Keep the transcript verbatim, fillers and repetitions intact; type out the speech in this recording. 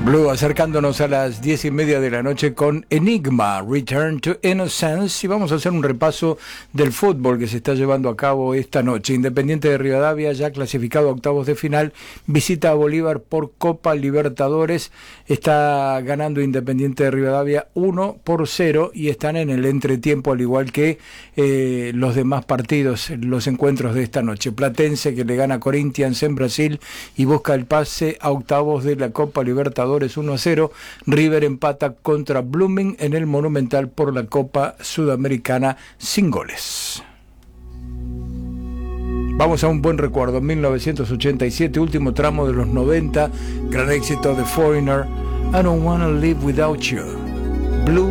Blue acercándonos a las diez y media de la noche con Enigma, Return to Innocence, y vamos a hacer un repaso del fútbol que se está llevando a cabo esta noche. Independiente de Rivadavia, ya clasificado a octavos de final, visita a Bolívar por Copa Libertadores. Está ganando Independiente de Rivadavia uno por cero y están en el entretiempo, al igual que eh, los demás partidos, los encuentros de esta noche. Platense, que le gana a Corinthians en Brasil y busca el pase a octavos de la Copa Libertadores uno a cero. River empata contra Blooming en el Monumental por la Copa Sudamericana sin goles. Vamos a un buen recuerdo. mil novecientos ochenta y siete, último tramo de los noventa, gran éxito de Foreigner, I Don't Wanna Live Without You.